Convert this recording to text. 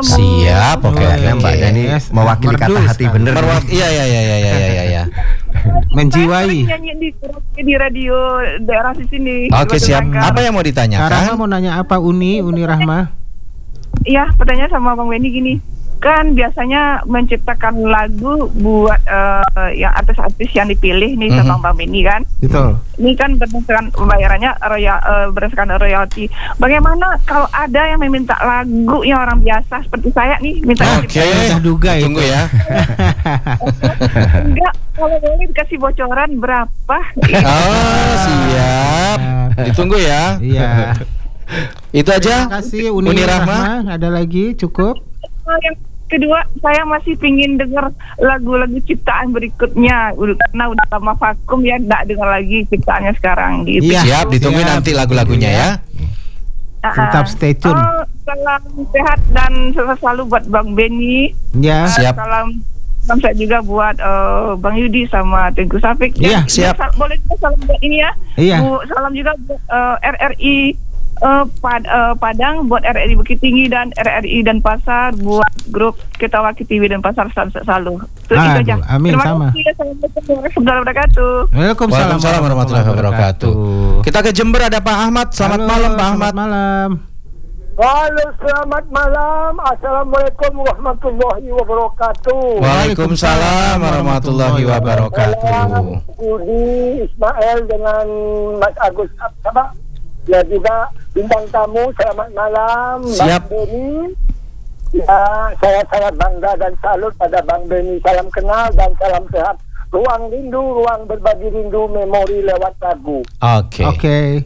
Siap, oke. Mbak Yani mewakili kata hati bener. Iya. Menjiwai. Nyanyi di radio daerah di sini. Oke, siap. Apa yang mau Kak Rahma ditanyakan? mau nanya apa? Uni Rahma? Iya, pertanyaan sama Bang Benny gini. Kan biasanya menciptakan lagu buat yang artis-artis yang dipilih nih sama Bang Benny kan. Betul. Ini kan berdasarkan pembayarannya berdasarkan royalti. Bagaimana kalau ada yang meminta lagunya orang biasa seperti saya nih minta Oke, duga itu. tunggu ya. Enggak, kalau boleh dikasih bocoran berapa? Oh, siap. Ditunggu ya. Iya. Itu aja. Terima kasih Uni Rahma. Ada lagi cukup? Yang kedua, saya masih pingin dengar lagu-lagu ciptaan berikutnya karena udah lama vakum ya, nggak dengar lagi ciptaannya sekarang gitu. Iya. Siap, ditungguin Siap. nanti lagu-lagunya ya. Tetap stay tune. Salam sehat dan sukses selalu buat Bang Benny. Ya. Siap. Salam saya juga buat Bang Yudi sama Tengku Safik. Iya, siap. Boleh juga salam buat ini ya. Iya. Salam juga buat RRI Padang, buat RRI Bukit Tinggi dan RRI dan Pasar, buat grup Ketawa KTV dan Pasar selalu. Itu aja. Amin. Terima Sama. kasih. Assalamualaikum warahmatullahi wabarakatuh. Waalaikumsalam warahmatullahi wabarakatuh. Kita ke Jember, ada Pak Ahmad. Selamat malam Pak Ahmad. Selamat malam. Halo, selamat malam. Assalamualaikum warahmatullahi wabarakatuh. Waalaikumsalam warahmatullahi wabarakatuh. Budi Ismail dengan Mas Agus Absabah. Ya juga bintang tamu, selamat malam. Siap. Bang Benny. Ya, saya sangat bangga dan salut pada Bang Benny. Salam kenal dan salam sehat. Ruang rindu, ruang berbagi rindu, memori lewat lagu. Oke.